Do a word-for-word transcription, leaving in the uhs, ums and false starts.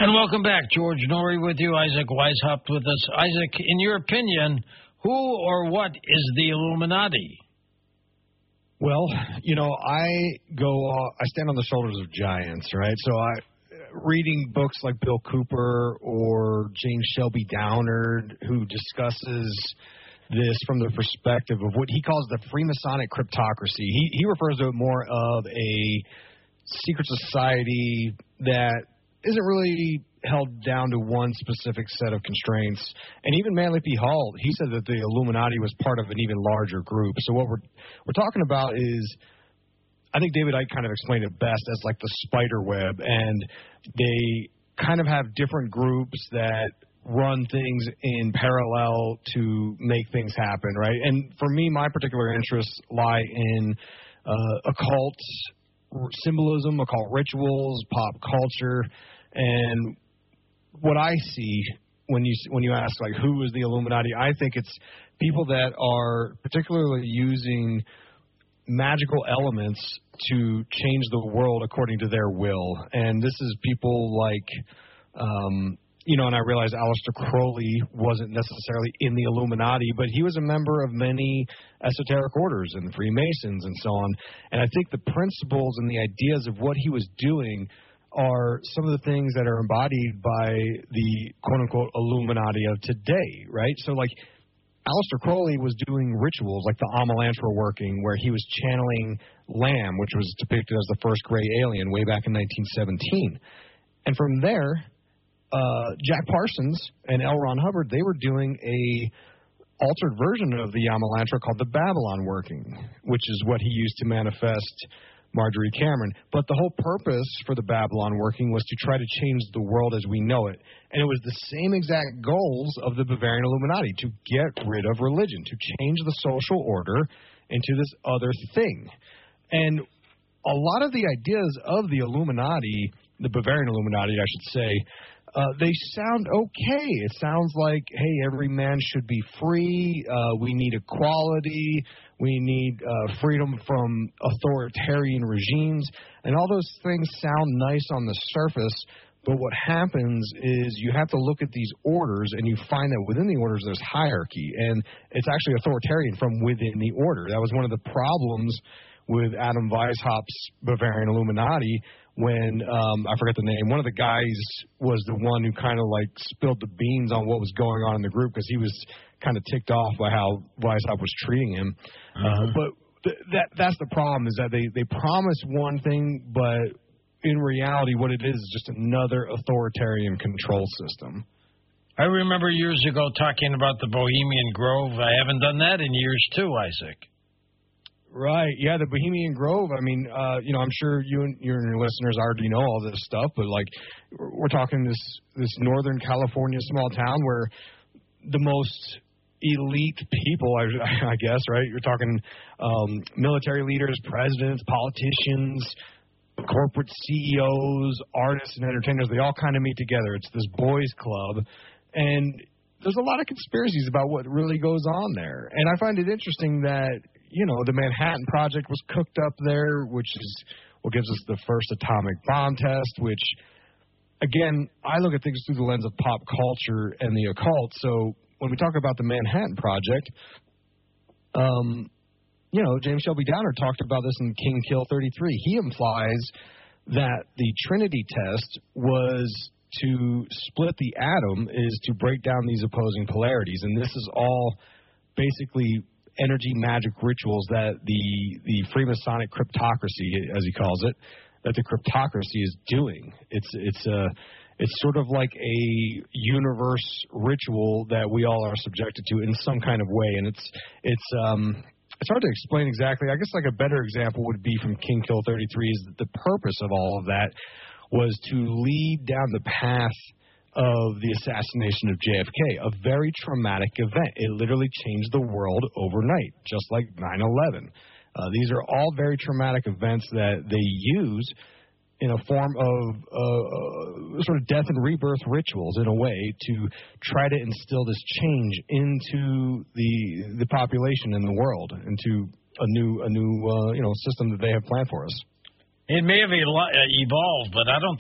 And welcome back. George Noory with you. Isaac Weishaupt with us. Isaac, in your opinion, who or what is the Illuminati? Well, you know, I go, uh, I stand on the shoulders of giants, right? So I, reading books like Bill Cooper or James Shelby Downard, who discusses this from the perspective of what he calls the Freemasonic cryptocracy. He, he refers to it more of a secret society that isn't really held down to one specific set of constraints. And even Manly P. Hall, he said that the Illuminati was part of an even larger group. So what we're we're talking about is, I think David Icke kind of explained it best as like the spider web, and they kind of have different groups that run things in parallel to make things happen, right? And for me, my particular interests lie in uh, occult symbolism, occult rituals, pop culture, and what I see when you when you ask like who is the Illuminati, I think it's people that are particularly using magical elements to change the world according to their will. And this is people like, um, you know, and I realize Aleister Crowley wasn't necessarily in the Illuminati, but he was a member of many esoteric orders and the Freemasons and so on. And I think the principles and the ideas of what he was doing are some of the things that are embodied by the quote-unquote Illuminati of today, right? So, like, Aleister Crowley was doing rituals like the Amalantra working, where he was channeling Lamb, which was depicted as the first gray alien way back in nineteen seventeen. And from there, uh, Jack Parsons and L. Ron Hubbard, they were doing a altered version of the Amalantra called the Babylon working, which is what he used to manifest Marjorie Cameron. But the whole purpose for the Babylon working was to try to change the world as we know it. And it was the same exact goals of the Bavarian Illuminati, to get rid of religion, to change the social order into this other thing. And a lot of the ideas of the Illuminati, the Bavarian Illuminati, I should say, Uh, they sound okay. It sounds like, hey, every man should be free. Uh, we need equality. We need uh, freedom from authoritarian regimes. And all those things sound nice on the surface. But what happens is you have to look at these orders, and you find that within the orders there's hierarchy. And it's actually authoritarian from within the order. That was one of the problems with Adam Weishaupt's Bavarian Illuminati, when, um, I forget the name, one of the guys was the one who kind of like spilled the beans on what was going on in the group, because he was kind of ticked off by how Weishaupt was treating him. Mm-hmm. Uh, but th- that that's the problem, is that they, they promise one thing, but in reality what it is is just another authoritarian control system. I remember years ago talking about the Bohemian Grove. I haven't done that in years too, Isaac. Right, yeah, the Bohemian Grove. I mean, uh, you know, I'm sure you and, you and your listeners already know all this stuff, but like, we're talking this this Northern California small town where the most elite people, I, I guess, right? You're talking um, military leaders, presidents, politicians, corporate C E Os, artists, and entertainers. They all kind of meet together. It's this boys' club, and there's a lot of conspiracies about what really goes on there. And I find it interesting that, you know, the Manhattan Project was cooked up there, which is what gives us the first atomic bomb test, which, again, I look at things through the lens of pop culture and the occult. So when we talk about the Manhattan Project, um, you know, James Shelby Downard talked about this in King Kill thirty-three. He implies that the Trinity test was to split the atom, is to break down these opposing polarities. And this is all basically energy magic rituals that the the Freemasonic cryptocracy, as he calls it, that the cryptocracy is doing. It's it's a it's sort of like a universe ritual that we all are subjected to in some kind of way, and it's it's um it's hard to explain exactly. I guess like a better example would be from King Kill thirty-three, is that the purpose of all of that was to lead down the path of the assassination of J F K, a very traumatic event. It literally changed the world overnight, just like nine eleven. Uh, these are all very traumatic events that they use in a form of uh, sort of death and rebirth rituals, in a way, to try to instill this change into the the population in the world, into a new a new uh, you know system that they have planned for us. It may have evolved, but I don't